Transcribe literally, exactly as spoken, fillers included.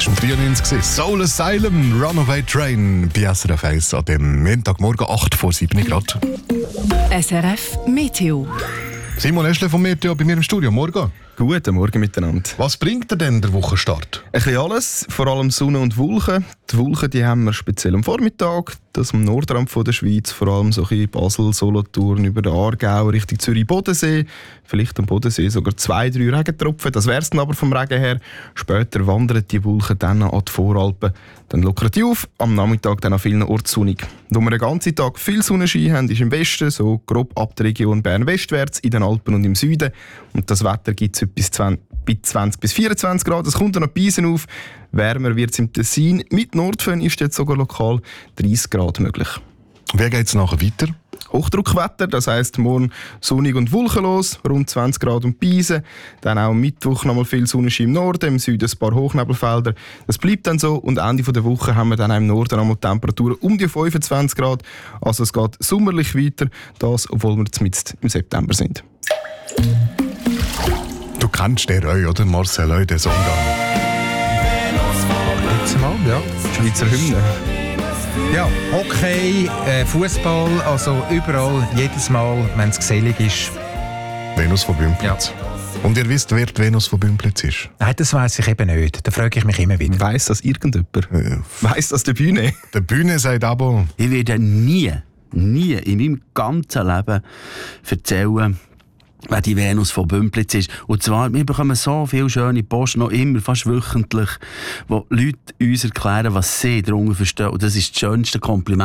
um dreiundneunzig gewesen. Soul Asylum, Runaway Train bei S R F eins an dem Montagmorgen acht vor sieben Grad. S R F Meteo. Simon Eschle vom Meteo bei mir im Studio. Morgen. Guten Morgen miteinander. Was bringt dir denn der Wochenstart? Ein bisschen alles, vor allem Sonne und Wolken. Die Wolken die haben wir speziell am Vormittag, das am Nordrand von der Schweiz, vor allem so ein bisschen Basel, Solothurn, über den Aargau, Richtung Zürich-Bodensee. Vielleicht am Bodensee sogar zwei, drei Regentropfen. Das wär's dann aber vom Regen her. Später wandern die Wolken dann an die Voralpen. Dann lockern die auf, am Nachmittag dann an vielen Orten sonnig. Wo wir den ganzen Tag viel Sonnenschein haben, ist im Westen, so grob ab der Region Bern-westwärts, in den Alpen und im Süden. Und das Wetter gibt es bis zwanzig bis vierundzwanzig Grad. Es kommt dann noch Beisen auf. Wärmer wird es im Tessin. Mit Nordföhn ist jetzt sogar lokal dreißig Grad möglich. Wie geht es nachher weiter? Hochdruckwetter, das heisst morgen sonnig und wolkenlos, rund zwanzig Grad und Beisen. Dann auch am Mittwoch nochmal viel Sonnenschein im Norden, im Süden ein paar Hochnebelfelder. Das bleibt dann so und Ende der Woche haben wir dann auch im Norden nochmal Temperaturen um die fünfundzwanzig Grad. Also es geht sommerlich weiter, das, obwohl wir jetzt im September sind. Du kennst den Reu, oder? Marcel Reu, den Song da. Jetzt mal, ja. Schweizer Hymne. Ja, Hockey, äh, Fußball, also überall, jedes Mal, wenn es gesellig ist. Venus von Bümplitz. Ja. Und ihr wisst, wer die Venus von Bümplitz ist? Nein, das weiss ich eben nicht. Da frage ich mich immer wieder. Weiss das irgendjemand? Äh, Weiss das der Bühne? Der Bühne sagt aber... Ich werde nie, nie in meinem ganzen Leben erzählen, wer die Venus von Bümplitz ist. Und zwar, wir bekommen so viele schöne Post, noch immer, fast wöchentlich, wo Leute uns erklären, was sie darunter verstehen. Und das ist das schönste Kompliment.